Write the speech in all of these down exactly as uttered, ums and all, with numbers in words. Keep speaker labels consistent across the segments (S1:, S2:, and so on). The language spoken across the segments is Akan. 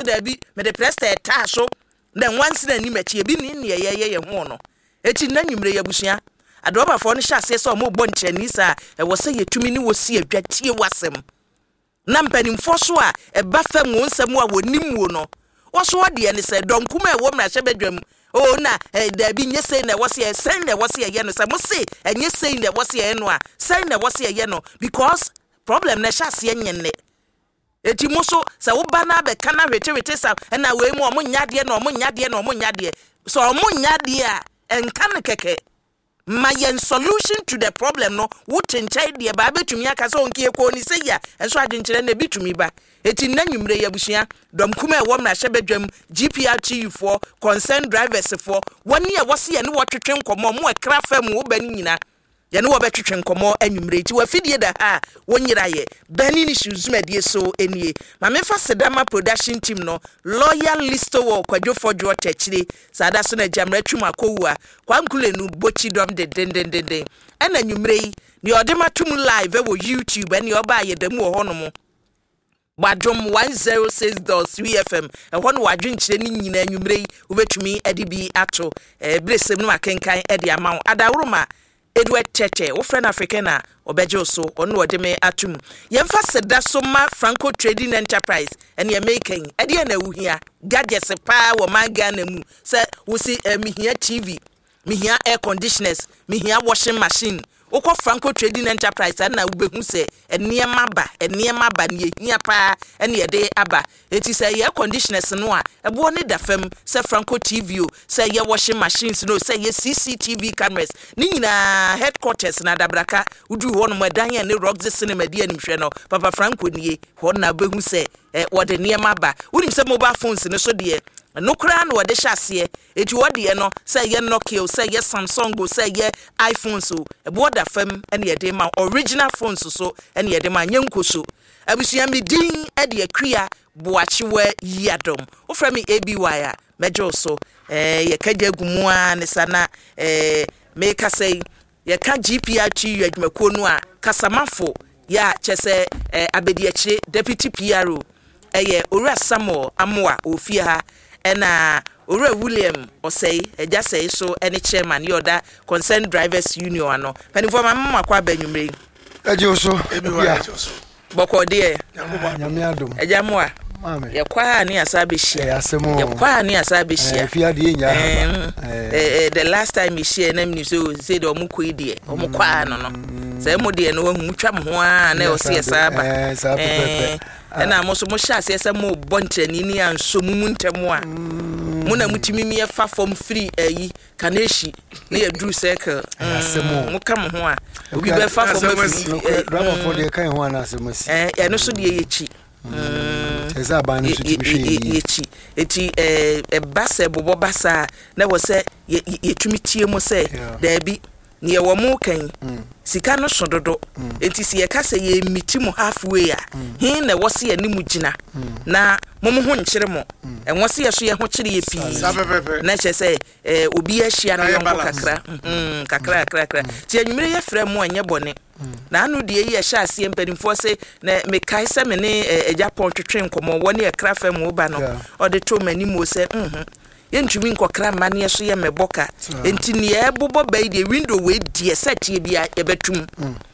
S1: there be me the prester tasho then once na ni mechi bi ni ne ye ye ho no eti na nwumre ya busua adoba fo no hya se so mo bo nkyani sa e wo se yetumi ni wo si adwatie wasem na mpanimfo so a e ba fam wo nsam a wonim wo no wo so de ne se donkuma e wo mra hye badwam o na da bi nye sei na wo se sei na wo se ye no se mo se enye sei na wo se ye no a sei na wo se ye no because problem na hya se nyenne eti mo so se wo ba na be kana hwete hwete sa na we mu omo nyade na omo nyade na omo nyade so omo nyade a enkan keke my solution to the problem no wouldn't tell the baby to me aka so nkie ko ni se ya enso adinkyere na bi tumi ba eti na nwumre ya busua dom kuma e wo mra hye badwam G P R T for concerned drivers for woni e wo se ye ne wo twetwe nkomo mo e kra fam wo ba ni nyina ye ne wo betwetwe nkomo anwumre ti wa fidie da ha wonyira ye bani ni shuzumedie so enie ma me fa sedama production team no loyal listo wo kwadwofo dwo techire sada so na jamra twuma kowua kwankule nu bochi dom de den den den den ana nwumre yi ni odema tum live wo YouTube ani oba ye dem wo hono Badum one oh six point three F M e ho no wadwenkyere ni nyina nwumre yi obetumi adibi ato e blesem no akenkan e de amawo adawroma Edward Cheche wo friend Africana obeje so ono ode me atum yemfa seda so ma Franco Trading Enterprise ene ye making e de na wuhia gadgets pa wo manga na mu se wo si mihia T V mihia air conditioners mihia washing machine Oko Franco Trading Enterprise na ubehu se eniema ba eniema ba ne hia pa ene ye de aba enti se air conditioners no a ebo ne da fam se Franco T V o se ye washing machines no se ye C C T V cameras ni nyina headquarters na dabraka udu ho no madan ya ne Roxy Cinema di animhwe no Papa Franco nie ho na behu se eh wode niema ba unim se mobile phones ne so de no kra no wode hyase eti wode no say ye Nokia say ye Samsung say ye iPhone so e bo da fam ene ye de ma original phones so ene ye de ma nyenko so abusua mi din e de akria boachiwe yadom wo fra mi A B Y a mejo so eh ye kaja gumu a ne sana eh me ka say ye ka G P R T adwumako no a kasamafo ya chese eh abedi akire deputy P R O eye Owura Samuel Amoa ofie ha ena Owura William Osei eja sei so ene chairman yoda concerned drivers union ano panifo mamma kwa banwumre eje so ebia boko de nyame adom eja moa ye kwa ni asabe share ye kwa ni asabe share fia de nya eh the last time we share na me so say do mu koidie o mu kwa no no say mo de no hu twam ho a na o se saba eh saba pepe ena mo so mo sha se se mo bontrani ni anso mu ntemo a mo na mutimi me fa form free ayi kaneshi na ye dru circle mo kam ho a obi be fa form free drama for de kan ho ana asemasi eh ya no so de ye chi eza ba no so ti hwe ye chi eti eh e basa bobo basa na wo se ye tumi tie mo se da bi ne wo mo kan sika no sododo enti si ye ka se ye miti mo halfway a hin na wo se ye ni mu gina na mo mo ho nkyere mo enwo se ye so ye ho kyere ye pi na che se eh obi ahia na yo kakra mm kakra kakra kakra ti anwumre ye frɛ mo anye bone na anu de ye hya ase mpanimfo se na me kai se me ne eja pon twetwe nkomo wo ne e kra fa mu ba no o de to mani mo se mhm yentumi nkokra mane so ye meboka enti ne ye bobo bai de window we die set ye bia ye betum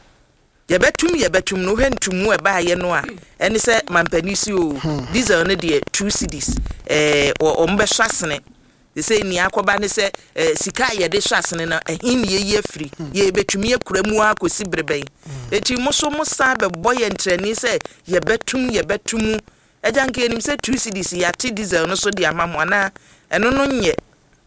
S1: ye betum ye betum no hentum e ba ye no a ene se mampanisi o diesel ne de two cedis eh o mbe swasene they say ni akoba ne se sika ye de swasene na ehin ye ye free ye betum ye kuramu akosi breben enti moso mosa be boye ntrani se ye betum ye betum ejanke enim se two cedis ya ti diesel no so de amamo na eno no nye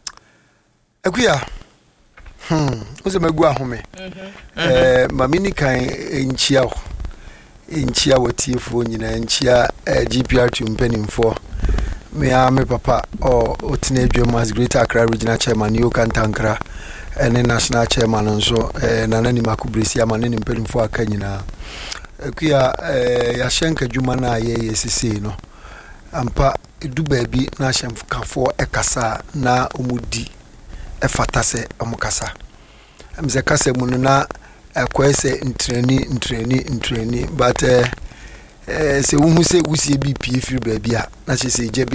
S1: akuya hmm oze magu ahome eh mamini kan enchia ho enchia watiefo nyina enchia G P R T mpanimfo me a me papa o otine adwam as Greater Accra Regional Chairman yo Kantankra ene National Chairman nso eh nanani makubresi amanene mpanimfo aka nyina akuya eh ya shenka dwuma na ye yesisi no ampa edu baabi na hyemfukafo ekasa na omudi efatase omukasa amze kasa mu na ekwese ntrani ntrani ntrani but eh se wuhu se wusie bi pie firi baabi a na che se je